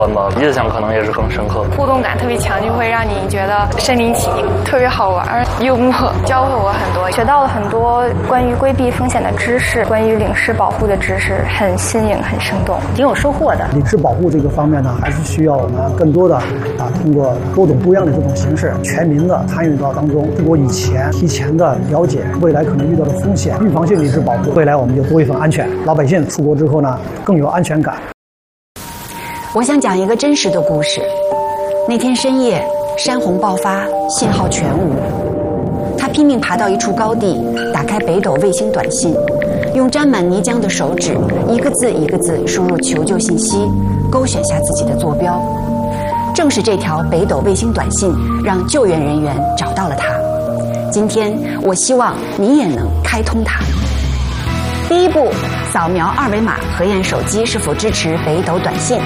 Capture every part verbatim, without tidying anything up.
印象可能也是更深刻， 互动感特别强，就会让你觉得身临其境，特别好玩，幽默，教会我很多，学到了很多关于规避风险的知识，关于领事保护的知识，很新颖，很生动，挺有收获的。 领事保护这个方面呢，还是需要我们更多的啊，通过多种不一样的这种形式，全民的参与到当中，通过以前提前的了解未来可能遇到的风险，预防性领事保护，未来我们就多一份安全，老百姓出国之后呢，更有安全感。 我想讲一个真实的故事。那天深夜，山洪爆发，信号全无。他拼命爬到一处高地，打开北斗卫星短信，用沾满泥浆的手指，一个字一个字输入求救信息，勾选下自己的坐标。正是这条北斗卫星短信，让救援人员找到了他。今天，我希望你也能开通它。第一步，扫描二维码核验手机是否支持北斗短信。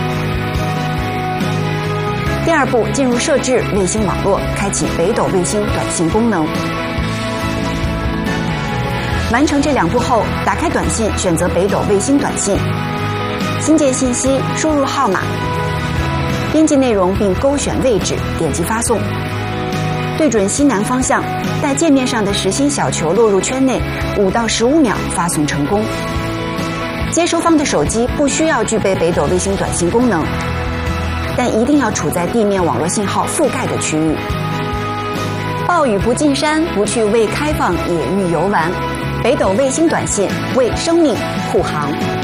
第二步，进入设置卫星网络，开启北斗卫星短信功能。完成这两步后，打开短信，选择北斗卫星短信，新建信息，输入号码，编辑内容并勾选位置，点击发送。对准西南方向，待界面上的实心小球落入圈内，五到十五秒发送成功。接收方的手机不需要具备北斗卫星短信功能，但一定要处在地面网络信号覆盖的区域。暴雨不进山，不去未开放野域游玩。北斗卫星短信为生命护航。